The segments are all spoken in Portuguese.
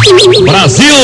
Brasil!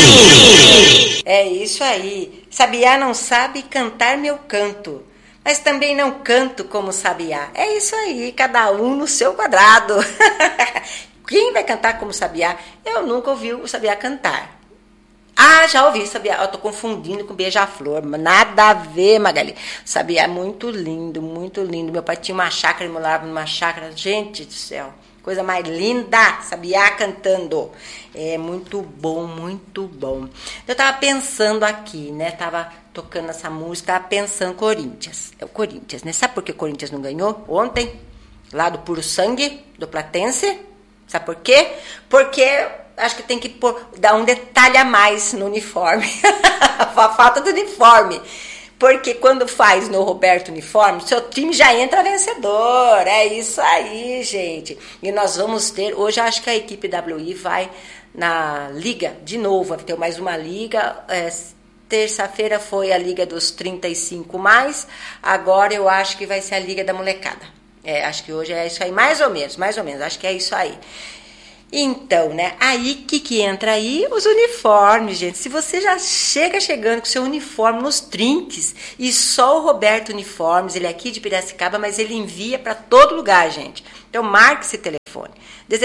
É isso aí. Sabiá não sabe cantar meu canto, mas também não canto como Sabiá. É isso aí, cada um no seu quadrado. Quem vai cantar como Sabiá? Eu nunca ouvi o Sabiá cantar. Ah, já ouvi Sabiá. Eu tô confundindo com Beija-Flor. Nada a ver, Magali. Sabiá é muito lindo, muito lindo. Meu pai tinha uma chácara, ele morava numa chácara. Gente do céu, coisa mais linda. Sabiá cantando. É muito bom, muito bom. Eu tava pensando aqui, né? Tava tocando essa música, tava pensando Corinthians. É o Corinthians, né? Sabe por que o Corinthians não ganhou ontem? Lá do Puro Sangue, do Platense. Sabe por quê? Porque acho que tem que dar um detalhe a mais no uniforme. A falta do uniforme. Porque quando faz no Roberto Uniforme, seu time já entra vencedor. É isso aí, gente. E nós vamos ter, hoje acho que a equipe WI vai na Liga, de novo, vai ter mais uma Liga. Terça-feira foi a Liga dos 35 mais, agora eu acho que vai ser a Liga da Molecada. Acho que hoje é isso aí, mais ou menos, acho que é isso aí. Então, né, aí que entra aí os uniformes, gente. Se você já chegando com seu uniforme nos trinques, e só o Roberto Uniformes, ele é aqui de Piracicaba, mas ele envia para todo lugar, gente. Então, marque esse telefone.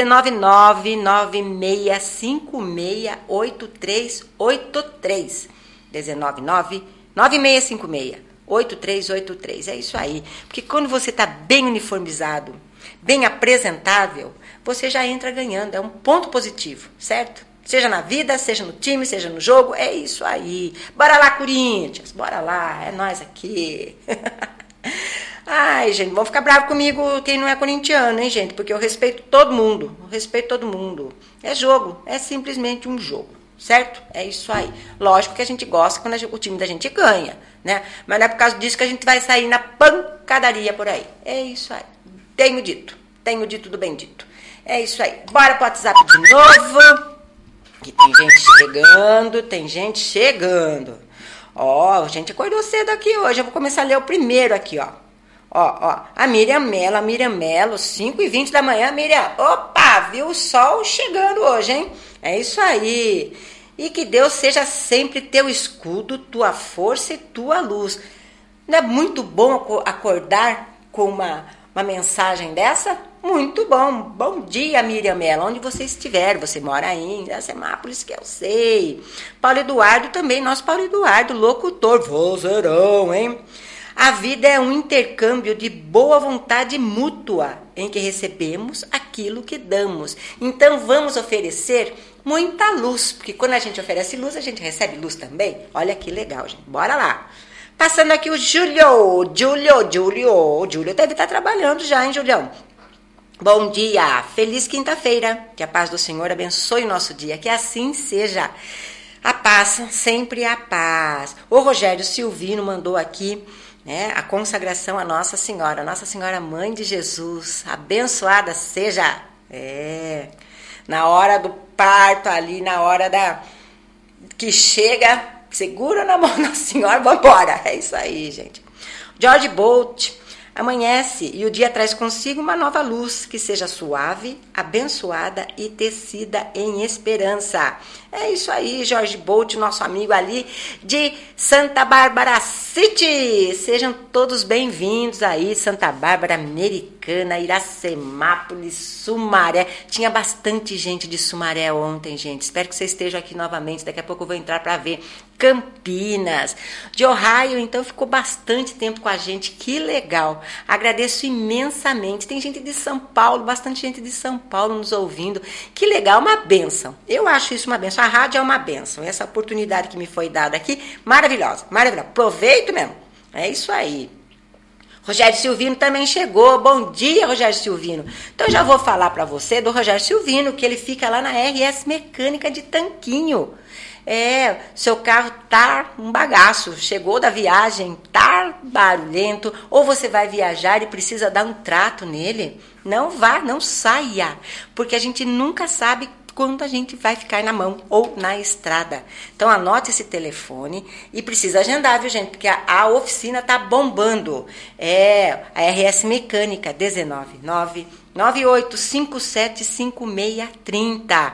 19996568383. 19996568383. É isso aí. Porque quando você está bem uniformizado, bem apresentável, você já entra ganhando. É um ponto positivo, certo? Seja na vida, seja no time, seja no jogo. É isso aí. Bora lá, Corinthians. Bora lá. É nós aqui. Ai, gente, vão ficar bravos comigo quem não é corintiano, hein, gente? Porque eu respeito todo mundo. É jogo. É simplesmente um jogo. Certo? É isso aí. Lógico que a gente gosta quando o time da gente ganha, né? Mas não é por causa disso que a gente vai sair na pancadaria por aí. É isso aí. Tenho dito do bendito. É isso aí. Bora pro WhatsApp de novo. Que tem gente chegando. Ó, a gente acordou cedo aqui hoje. Eu vou começar a ler o primeiro aqui, ó. Ó. A Miriam Melo, 5h20 da manhã, Miriam. Opa, viu o sol chegando hoje, hein? É isso aí. E que Deus seja sempre teu escudo, tua força e tua luz. Não é muito bom acordar com uma mensagem dessa? Muito bom. Bom dia, Miriam Mello, onde você estiver. Você mora aí em Iracemápolis, que eu sei. Paulo Eduardo também, nosso Paulo Eduardo, locutor, vozeirão, hein? A vida é um intercâmbio de boa vontade mútua, em que recebemos aquilo que damos. Então vamos oferecer muita luz, porque quando a gente oferece luz, a gente recebe luz também. Olha que legal, gente. Bora lá. Passando aqui o Júlio deve estar trabalhando já, hein, Julião? Bom dia, feliz quinta-feira, que a paz do Senhor abençoe o nosso dia, que assim seja. A paz, sempre a paz. O Rogério Silvino mandou aqui, né, a consagração à Nossa Senhora Mãe de Jesus, abençoada seja. Na hora do parto ali, na hora que chega, segura na mão da Senhora, vambora. É isso aí, gente. George Bolt. Amanhece e o dia traz consigo uma nova luz que seja suave, abençoada e tecida em esperança. É isso aí, Jorge Bolt, nosso amigo ali de Santa Bárbara City. Sejam todos bem-vindos aí, Santa Bárbara, Americana, Iracemápolis, Sumaré. Tinha bastante gente de Sumaré ontem, gente. Espero que vocês estejam aqui novamente. Daqui a pouco eu vou entrar para ver. Campinas, de Ohio, então ficou bastante tempo com a gente, que legal, agradeço imensamente, tem gente de São Paulo, bastante gente de São Paulo nos ouvindo, que legal, uma bênção, eu acho isso uma bênção, a rádio é uma bênção, essa oportunidade que me foi dada aqui, maravilhosa, aproveito mesmo, é isso aí. Rogério Silvino também chegou. Bom dia, Rogério Silvino. Então, eu já vou falar para você do Rogério Silvino, que ele fica lá na RS Mecânica de Tanquinho. Seu carro tá um bagaço, chegou da viagem, tá barulhento, ou você vai viajar e precisa dar um trato nele, não vá, não saia, porque a gente nunca sabe quando a gente vai ficar na mão ou na estrada. Então anote esse telefone e precisa agendar, viu, gente? Porque a oficina tá bombando. A RS Mecânica 19998575630.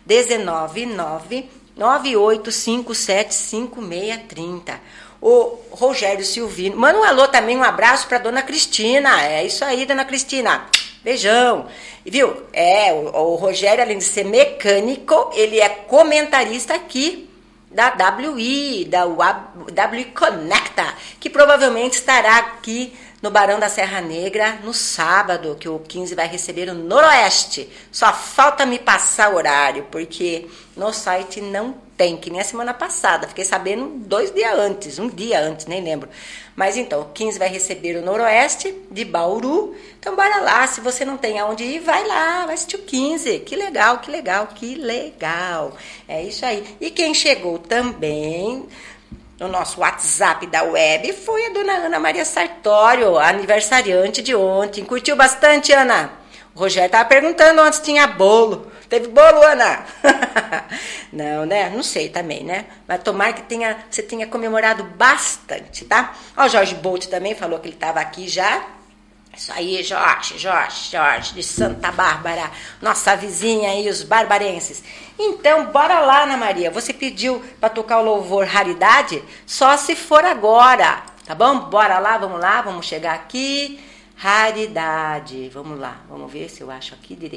19998575630. O Rogério Silvino. Manda um alô também, um abraço para dona Cristina. É isso aí, dona Cristina. Beijão. E viu? O Rogério, além de ser mecânico, ele é comentarista aqui da WI, da WI Conecta, que provavelmente estará aqui no Barão da Serra Negra no sábado, que o 15 vai receber o Noroeste. Só falta me passar o horário, porque no site não tem, que nem a semana passada. Fiquei sabendo um dia antes, nem lembro. Mas então, o 15 vai receber o Noroeste de Bauru. Então, bora lá. Se você não tem aonde ir, vai lá, vai assistir o 15. Que legal, que legal, que legal. É isso aí. E quem chegou também no nosso WhatsApp da web foi a dona Ana Maria Sartório, aniversariante de ontem. Curtiu bastante, Ana? O Rogério estava perguntando onde tinha bolo. Teve bolo, Ana? Não, né? Não sei também, né? Mas tomara que você tenha comemorado bastante, tá? Ó, o Jorge Bolt também falou que ele estava aqui já. Isso aí, Jorge, de Santa Bárbara, nossa vizinha aí, os barbarenses. Então, bora lá, Ana Maria. Você pediu para tocar o louvor Raridade? Só se for agora, tá bom? Bora lá, vamos chegar aqui. Raridade, vamos lá, vamos ver se eu acho aqui direito.